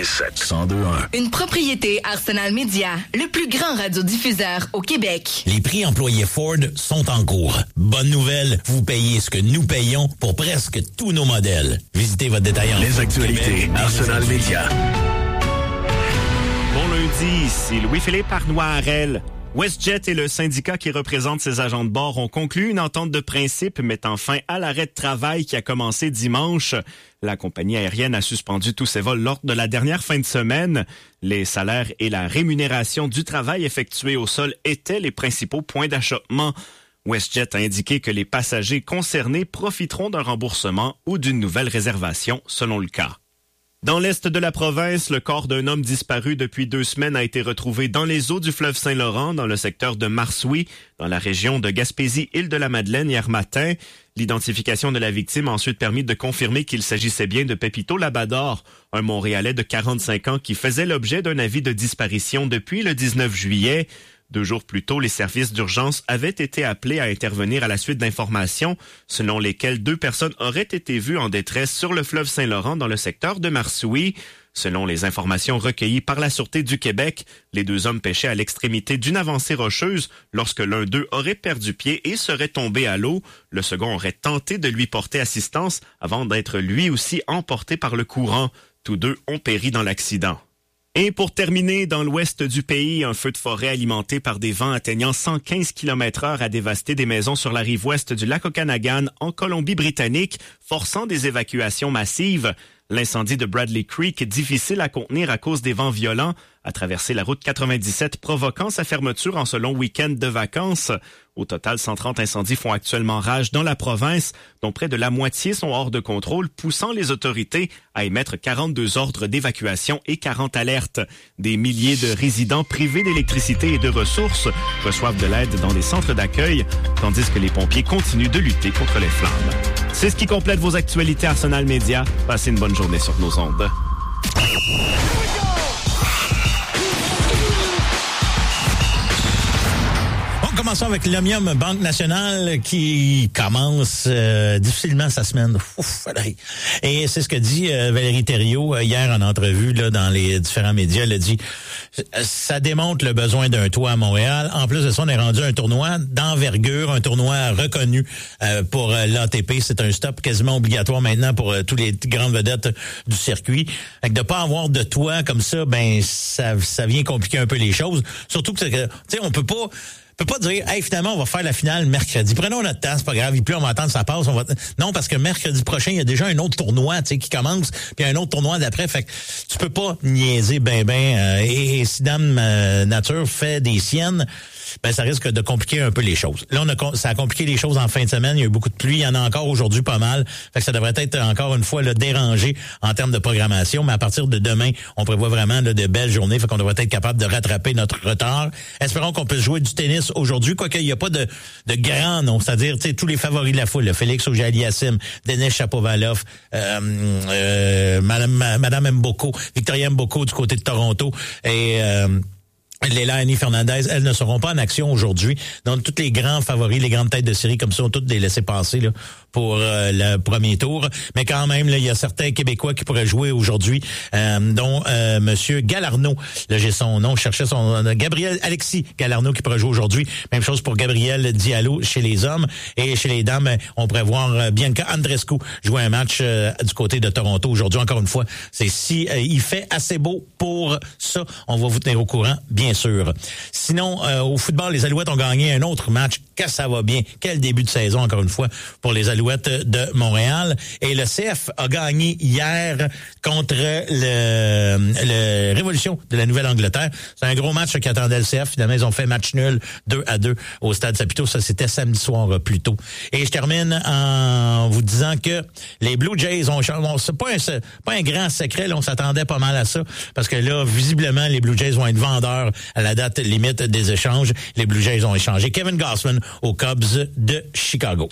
102.1. Une propriété Arsenal Media, le plus grand radiodiffuseur au Québec. Les prix employés Ford sont en cours. Bonne nouvelle, vous payez ce que nous payons pour presque tous nos modèles. Visitez votre détaillant. Les actualités Arsenal Media. Bon lundi, ici Louis-Philippe Arnois-Harel. WestJet et le syndicat qui représente ses agents de bord ont conclu une entente de principe mettant fin à l'arrêt de travail qui a commencé dimanche. La compagnie aérienne a suspendu tous ses vols lors de la dernière fin de semaine. Les salaires et la rémunération du travail effectué au sol étaient les principaux points d'achoppement. WestJet a indiqué que les passagers concernés profiteront d'un remboursement ou d'une nouvelle réservation selon le cas. Dans l'est de la province, le corps d'un homme disparu depuis 2 semaines a été retrouvé dans les eaux du fleuve Saint-Laurent, dans le secteur de Marsoui, dans la région de Gaspésie-Île-de-la-Madeleine hier matin. L'identification de la victime a ensuite permis de confirmer qu'il s'agissait bien de Pépito Labador, un Montréalais de 45 ans qui faisait l'objet d'un avis de disparition depuis le 19 juillet. 2 jours plus tôt, les services d'urgence avaient été appelés à intervenir à la suite d'informations selon lesquelles 2 personnes auraient été vues en détresse sur le fleuve Saint-Laurent dans le secteur de Marsoui. Selon les informations recueillies par la Sûreté du Québec, les 2 hommes pêchaient à l'extrémité d'une avancée rocheuse lorsque l'un d'eux aurait perdu pied et serait tombé à l'eau. Le second aurait tenté de lui porter assistance avant d'être lui aussi emporté par le courant. Tous 2 ont péri dans l'accident. Et pour terminer, dans l'ouest du pays, un feu de forêt alimenté par des vents atteignant 115 km/h a dévasté des maisons sur la rive ouest du lac Okanagan en Colombie-Britannique, forçant des évacuations massives. L'incendie de Bradley Creek, difficile à contenir à cause des vents violents, a traversé la route 97, provoquant sa fermeture en ce long week-end de vacances. Au total, 130 incendies font actuellement rage dans la province, dont près de la moitié sont hors de contrôle, poussant les autorités à émettre 42 ordres d'évacuation et 40 alertes. Des milliers de résidents privés d'électricité et de ressources reçoivent de l'aide dans des centres d'accueil, tandis que les pompiers continuent de lutter contre les flammes. C'est ce qui complète vos actualités Arsenal Media. Passez une bonne journée sur nos ondes. Commençons avec l'Omnium Banque Nationale qui commence difficilement sa semaine. Et c'est ce que dit Valérie Thériault hier en entrevue là, dans les différents médias. Elle a dit ça démontre le besoin d'un toit à Montréal. En plus de ça, on est rendu à un tournoi d'envergure, un tournoi reconnu pour l'ATP. C'est un stop quasiment obligatoire maintenant pour tous les grandes vedettes du circuit. Fait que de pas avoir de toit comme ça, ben ça vient compliquer un peu les choses. Surtout que tu sais, on peut pas dire, hey, finalement, on va faire la finale mercredi. Prenons notre temps, c'est pas grave. Et puis, on va attendre ça passe. Non, parce que mercredi prochain, il y a déjà un autre tournoi, tu sais, qui commence, puis un autre tournoi d'après. Fait que tu peux pas niaiser et si Dame Nature fait des siennes, ben ça risque de compliquer un peu les choses. Là, ça a compliqué les choses en fin de semaine. Il y a eu beaucoup de pluie. Il y en a encore aujourd'hui pas mal. Fait que ça devrait être encore une fois là, dérangé en termes de programmation. Mais à partir de demain, on prévoit vraiment là, de belles journées. Fait qu'on devrait être capable de rattraper notre retard. Espérons qu'on puisse jouer du tennis aujourd'hui. Quoique il n'y a pas de grands noms. C'est-à-dire tous les favoris de la foule. Là, Félix Auger-Aliassime, Denis Shapovalov, Madame Mboko, Victoria Mboko du côté de Toronto et... Leila Annie Fernandez, elles ne seront pas en action aujourd'hui. Donc, tous les grands favoris, les grandes têtes de série comme ça, ont toutes les laissé passer là, pour le premier tour. Mais quand même, là, il y a certains Québécois qui pourraient jouer aujourd'hui, dont Monsieur Galarneau. Là, j'ai son nom, je cherchais son Gabriel Alexis Galarneau qui pourrait jouer aujourd'hui. Même chose pour Gabriel Diallo chez les hommes. Et chez les dames, on pourrait voir Bianca Andreescu jouer un match du côté de Toronto aujourd'hui. Encore une fois, c'est si il fait assez beau pour ça. On va vous tenir au courant, bien sûr. Sinon, au football, les Alouettes ont gagné un autre match. Que ça va bien. Quel début de saison, encore une fois, pour les Alouettes de Montréal. Et le CF a gagné hier contre le Révolution de la Nouvelle-Angleterre. C'est un gros match qui attendait le CF. Finalement, ils ont fait match nul 2-2 au Stade Saputo. Ça, c'était samedi soir plus tôt. Et je termine en vous disant que les Blue Jays ont changé. Bon, c'est pas un grand secret. Là, on s'attendait pas mal à ça. Parce que là, visiblement, les Blue Jays vont être vendeurs à la date limite des échanges. Les Blue Jays ont échangé Kevin Gausman aux Cubs de Chicago.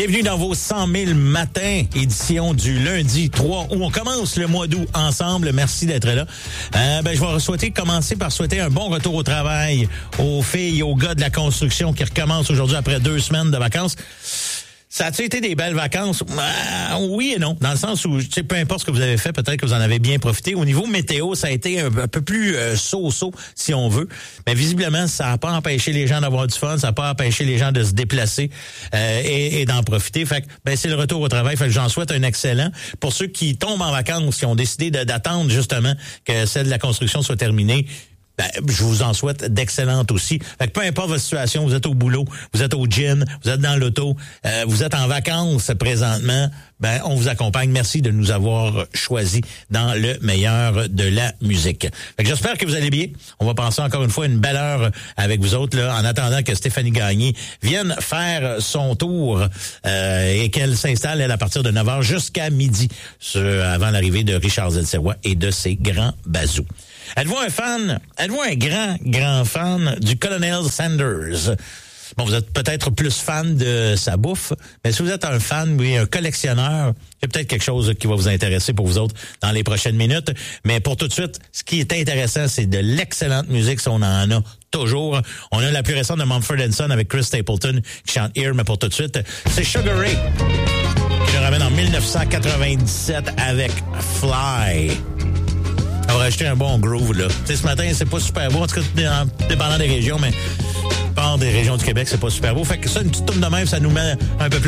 Bienvenue dans vos 100 000 matins, édition du lundi 3, où on commence le mois d'août ensemble. Merci d'être là. Je vais commencer par souhaiter un bon retour au travail aux filles et aux gars de la construction qui recommencent aujourd'hui après 2 semaines de vacances. Ça a-tu été des belles vacances? Oui et non. Dans le sens où, peu importe ce que vous avez fait, peut-être que vous en avez bien profité. Au niveau météo, ça a été un peu plus so-so, si on veut. Mais visiblement, ça n'a pas empêché les gens d'avoir du fun, ça n'a pas empêché les gens de se déplacer et d'en profiter. Fait que, c'est le retour au travail. Fait que j'en souhaite un excellent. Pour ceux qui tombent en vacances, qui ont décidé d'attendre justement que celle de la construction soit terminée, je vous en souhaite d'excellentes aussi. Fait que peu importe votre situation, vous êtes au boulot, vous êtes au gym, vous êtes dans l'auto, vous êtes en vacances présentement, on vous accompagne. Merci de nous avoir choisis dans le meilleur de la musique. Fait que j'espère que vous allez bien. On va passer encore une fois une belle heure avec vous autres là, en attendant que Stéphanie Gagné vienne faire son tour et qu'elle s'installe elle, à partir de 9h jusqu'à midi, avant l'arrivée de Richard Zelserois et de ses grands bazous. Êtes-vous un grand fan du Colonel Sanders? Bon, vous êtes peut-être plus fan de sa bouffe, mais si vous êtes un fan, oui, un collectionneur, il y a peut-être quelque chose qui va vous intéresser pour vous autres dans les prochaines minutes. Mais pour tout de suite, ce qui est intéressant, c'est de l'excellente musique, si on en a toujours. On a la plus récente de Mumford & Son avec Chris Stapleton qui chante Here, mais pour tout de suite, c'est Sugar Ray qui le ramène en 1997 avec Fly. On va rajouter un bon groove, là. Tu sais, ce matin, c'est pas super beau, en tout cas, dépendant des régions, mais part des régions du Québec, c'est pas super beau. Fait que ça, une petite tourne de même, ça nous met un peu plus